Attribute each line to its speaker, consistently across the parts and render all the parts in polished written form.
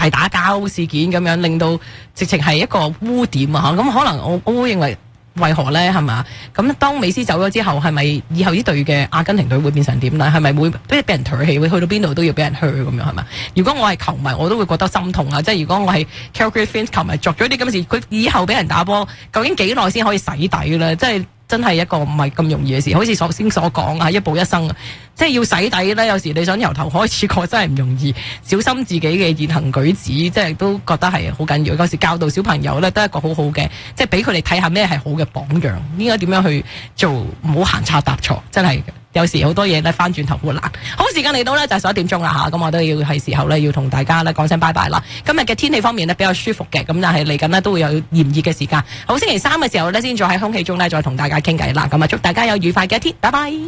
Speaker 1: 大打交事件咁樣，令到直情係一個污點啊！咁可能我會認為。為何呢？係嘛？咁當美斯走咗之後，係咪以後呢隊嘅阿根廷隊會變成點呢？係咪會俾人唾棄？會去到邊度都要俾人噓咁樣係嘛？如果我係球迷，我都會覺得心痛啊！即係如果我係 Calgary Flames 球迷，作咗啲咁嘅事，佢以後俾人打波，究竟幾耐先可以洗底呢？即係真係一個唔係咁容易嘅事。好似頭先所講啊，一步一生，即係要洗底呢。有時你想由頭開始過，真係唔容易。小心自己嘅言行舉止，即係都覺得係好緊要。有時教導小朋友呢，都係一個好好嘅，即係俾佢哋睇下咩係好嘅榜樣，應該點樣去做，唔好行差踏錯，真係有時好多嘢咧翻轉頭好難。好，時間嚟到呢，就係11點鐘啦吓，咁我都要係時候呢，要同大家呢講聲拜拜啦。今日嘅天氣方面呢，比較舒服嘅，咁但係嚟緊呢，都會有炎熱嘅時間。好，星期三嘅時候呢，先再喺空氣中呢，再同大家傾偈啦。咁啊，祝大家有愉快嘅一天，拜拜。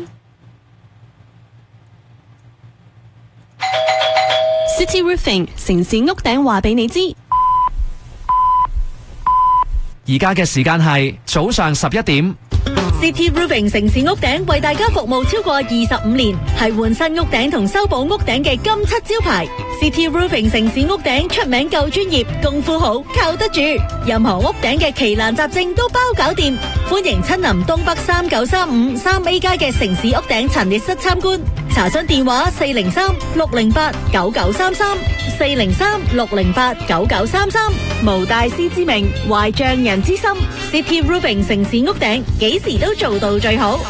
Speaker 2: City Roofing 城市屋頂話俾你知，
Speaker 3: 而家嘅時間係早上11點。
Speaker 4: City Roofing 城市屋頂為大家服務超過25年，係換新屋頂同修補屋頂嘅金漆招牌。City Roofing 城市屋頂出名夠專業，功夫好，靠得住，任何屋頂嘅奇難雜症都包搞掂。歡迎親臨東北3935 3A 街嘅城市屋頂陳列室參觀，查詢電話403-608-9933 403-608-9933。無大師之名，懷匠人之心。City Roofing 城市屋頂幾時都做到最好。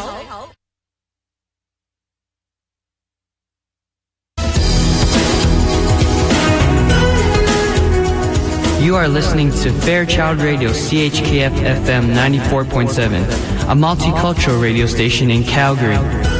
Speaker 5: You are listening to Fairchild Radio CHKF FM 94.7, a multicultural radio station in Calgary.